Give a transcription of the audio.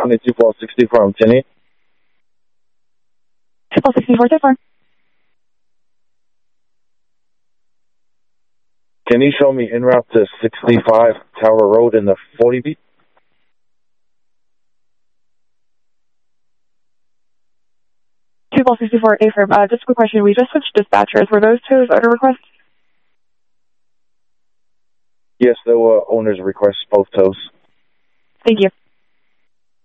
County 2464 on 10-8. 2464 so far. Can you show me en route to 65 Tower Road in the 40 beat? Two ball 64 affirm. Just a quick question. We just switched dispatchers. Were those tows owner requests? Yes, there were owner's requests, both tows. Thank you.